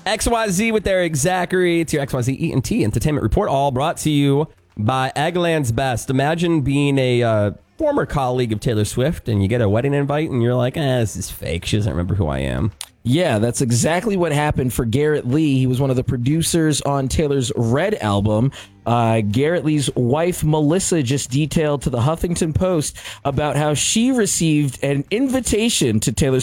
XYZ with Eric Zachary. It's your XYZ E&T Entertainment Report, all brought to you by Eggland's Best. Imagine being a former colleague of Taylor Swift and you get a wedding invite and you're like, this is fake. She doesn't remember who I am. Yeah, that's exactly what happened for Garrett Lee. He was one of the producers on Taylor's Red album. Garrett Lee's wife, Melissa, just detailed to the Huffington Post about how she received an invitation to Taylor